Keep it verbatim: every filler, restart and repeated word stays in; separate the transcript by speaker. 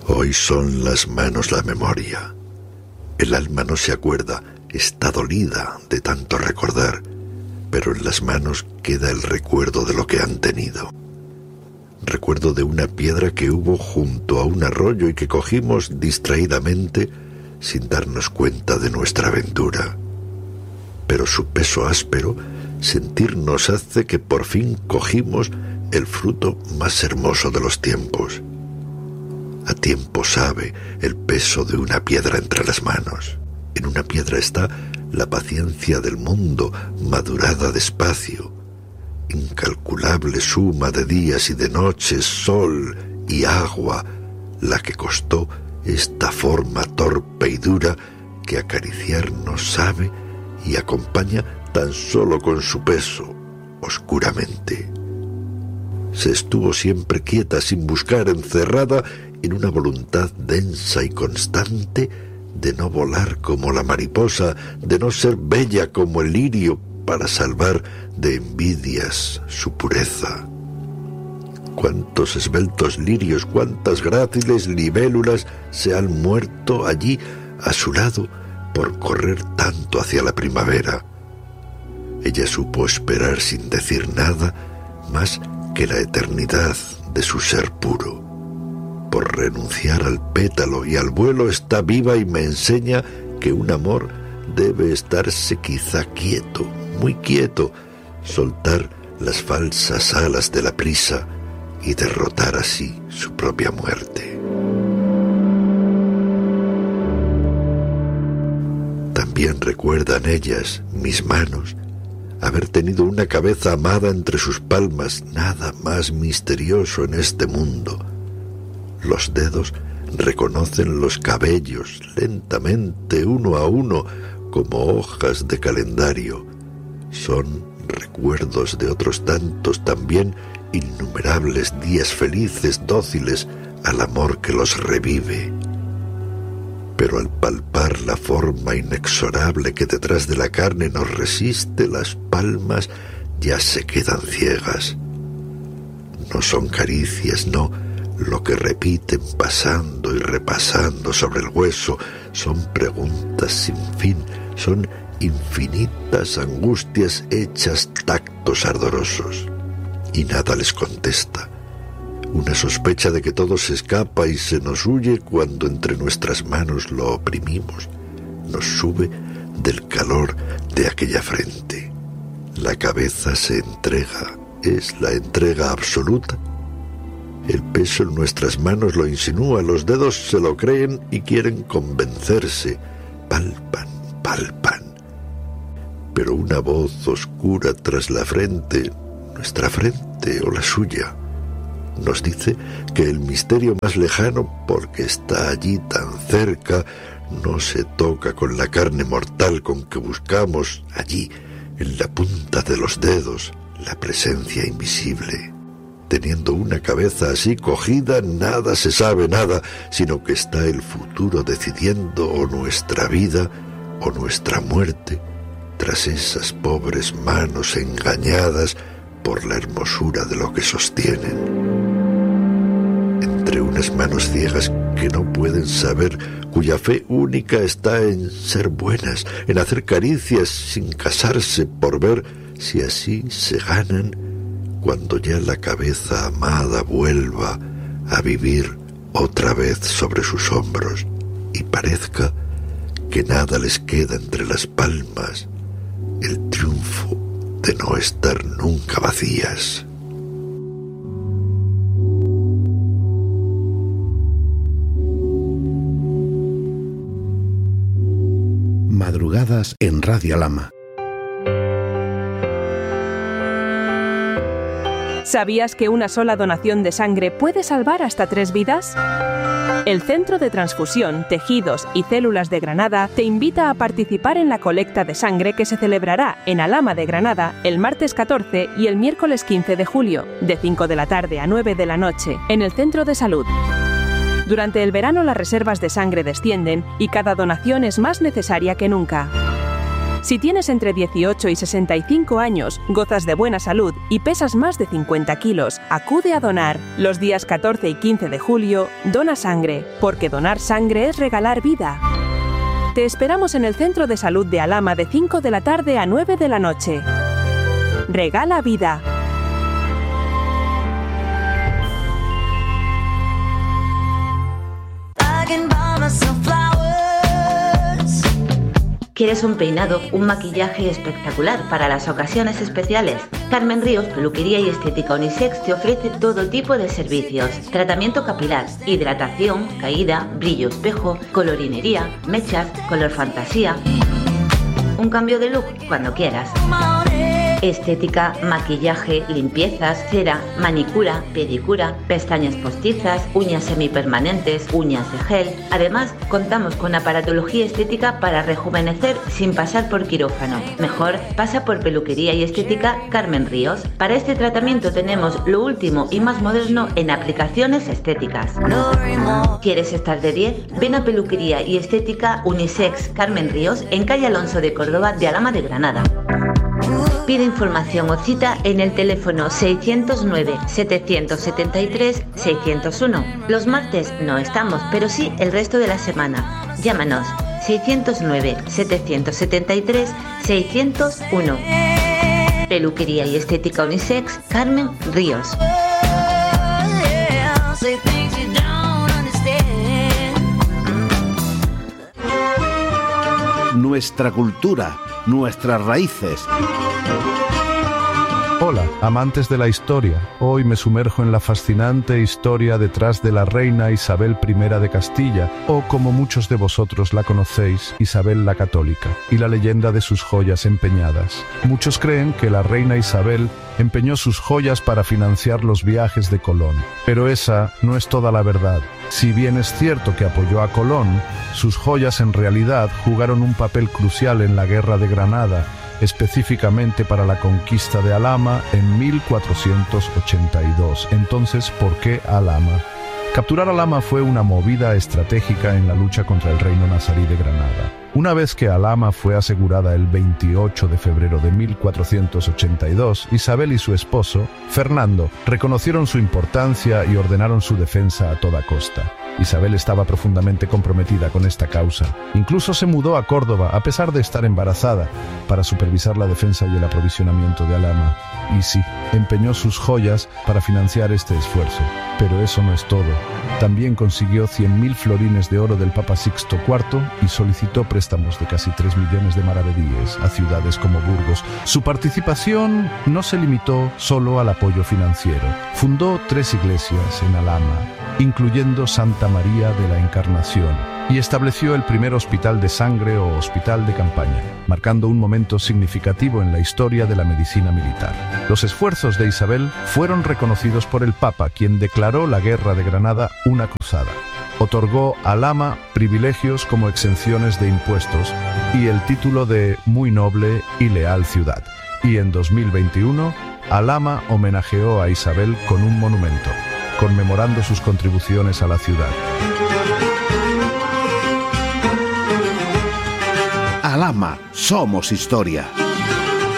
Speaker 1: Hoy son las manos la memoria. El alma no se acuerda, está dolida de tanto recordar, pero en las manos queda el recuerdo de lo que han tenido. Recuerdo de una piedra que hubo junto a un arroyo y que cogimos distraídamente sin darnos cuenta de nuestra aventura. Pero su peso áspero, sentirnos hace que por fin cogimos el fruto más hermoso de los tiempos. A tiempo sabe el peso de una piedra entre las manos. En una piedra está la paciencia del mundo madurada despacio, incalculable suma de días y de noches, sol y agua, la que costó esta forma torpe y dura que acariciar no sabe y acompaña tan solo con su peso, oscuramente. Se estuvo siempre quieta, sin buscar, encerrada en una voluntad densa y constante de no volar como la mariposa, de no ser bella como el lirio, para salvar de envidias su pureza. Cuántos esbeltos lirios, cuántas gráciles libélulas se han muerto allí a su lado por correr tanto hacia la primavera. Ella supo esperar sin decir nada más que la eternidad de su ser puro. Por renunciar al pétalo y al vuelo está viva y me enseña que un amor debe estarse quizá quieto, muy quieto, soltar las falsas alas de la prisa y derrotar así su propia muerte. También recuerdan ellas, mis manos, haber tenido una cabeza amada entre sus palmas, nada más misterioso en este mundo. Los dedos reconocen los cabellos lentamente, uno a uno, como hojas de calendario. Son recuerdos de otros tantos también, innumerables días felices, dóciles al amor que los revive. Pero al palpar la forma inexorable que detrás de la carne nos resiste, las palmas ya se quedan ciegas. No son caricias, no, lo que repiten pasando y repasando sobre el hueso, son preguntas sin fin, son infinitas angustias hechas tactos ardorosos. Y nada les contesta. Una sospecha de que todo se escapa y se nos huye cuando entre nuestras manos lo oprimimos. Nos sube del calor de aquella frente. La cabeza se entrega, es la entrega absoluta. El peso en nuestras manos lo insinúa, los dedos se lo creen y quieren convencerse. Palpan, palpan. Pero una voz oscura tras la frente, nuestra frente o la suya, nos dice que el misterio más lejano, porque está allí tan cerca, no se toca con la carne mortal con que buscamos allí, en la punta de los dedos, la presencia invisible. Teniendo una cabeza así cogida, nada se sabe nada, sino que está el futuro decidiendo o nuestra vida o nuestra muerte, tras esas pobres manos engañadas por la hermosura de lo que sostienen. Entre unas manos ciegas que no pueden saber, cuya fe única está en ser buenas, en hacer caricias sin casarse por ver si así se ganan cuando ya la cabeza amada vuelva a vivir otra vez sobre sus hombros y parezca que nada les queda entre las palmas, el triunfo de no estar nunca vacías.
Speaker 2: Madrugadas en Radio Lama.
Speaker 3: ¿Sabías que una sola donación de sangre puede salvar hasta tres vidas? El Centro de Transfusión, Tejidos y Células de Granada te invita a participar en la colecta de sangre que se celebrará en Alhama de Granada el martes catorce y el miércoles quince de julio, de cinco de la tarde a nueve de la noche, en el Centro de Salud. Durante el verano las reservas de sangre descienden y cada donación es más necesaria que nunca. Si tienes entre dieciocho y sesenta y cinco años, gozas de buena salud y pesas más de cincuenta kilos, acude a donar. Los días catorce y quince de julio, dona sangre, porque donar sangre es regalar vida. Te esperamos en el Centro de Salud de Alhama de cinco de la tarde a nueve de la noche. Regala vida.
Speaker 4: ¿Quieres un peinado, un maquillaje espectacular para las ocasiones especiales? Carmen Ríos, Peluquería y Estética Unisex te ofrece todo tipo de servicios. Tratamiento capilar, hidratación, caída, brillo espejo, colorinería, mechas, color fantasía. Un cambio de look cuando quieras. Estética, maquillaje, limpiezas, cera, manicura, pedicura, pestañas postizas, uñas semipermanentes, uñas de gel. Además, contamos con aparatología estética para rejuvenecer sin pasar por quirófano. Mejor, pasa por Peluquería y Estética Carmen Ríos. Para este tratamiento tenemos lo último y más moderno en aplicaciones estéticas. ¿Quieres estar de diez? Ven a Peluquería y Estética Unisex Carmen Ríos en calle Alonso de Córdoba de Alhama de Granada. Pide información o cita en el teléfono seiscientos nueve, setecientos setenta y tres, seiscientos uno. Los martes no estamos, pero sí el resto de la semana. Llámanos seiscientos nueve, setecientos setenta y tres, seiscientos uno. Peluquería y Estética Unisex Carmen Ríos.
Speaker 2: Nuestra cultura, nuestras raíces.
Speaker 5: Hola, amantes de la historia. Hoy me sumerjo en la fascinante historia detrás de la reina Isabel primera de Castilla, o como muchos de vosotros la conocéis, Isabel la Católica, y la leyenda de sus joyas empeñadas. Muchos creen que la reina Isabel empeñó sus joyas para financiar los viajes de Colón, pero esa no es toda la verdad. Si bien es cierto que apoyó a Colón, sus joyas en realidad jugaron un papel crucial en la Guerra de Granada, específicamente para la conquista de Alhama en mil cuatrocientos ochenta y dos. Entonces, ¿por qué Alhama? Capturar Alhama fue una movida estratégica en la lucha contra el reino nazarí de Granada. Una vez que Alhama fue asegurada el veintiocho de febrero de mil cuatrocientos ochenta y dos, Isabel y su esposo, Fernando, reconocieron su importancia y ordenaron su defensa a toda costa. Isabel estaba profundamente comprometida con esta causa. Incluso se mudó a Córdoba, a pesar de estar embarazada, para supervisar la defensa y el aprovisionamiento de Alhama. Y sí, empeñó sus joyas para financiar este esfuerzo. Pero eso no es todo. También consiguió cien mil florines de oro del Papa Sixto cuarto y solicitó préstamos de casi tres millones de maravedíes a ciudades como Burgos. Su participación no se limitó solo al apoyo financiero. Fundó tres iglesias en Alhama, incluyendo Santa María de la Encarnación, y estableció el primer hospital de sangre o hospital de campaña, marcando un momento significativo en la historia de la medicina militar. Los esfuerzos de Isabel fueron reconocidos por el Papa, quien declaró la Guerra de Granada una cruzada. Otorgó a Alhama privilegios como exenciones de impuestos y el título de muy noble y leal ciudad. Y en dos mil veintiuno, Alhama homenajeó a Isabel con un monumento, conmemorando sus contribuciones a la ciudad.
Speaker 2: Alhama, somos historia.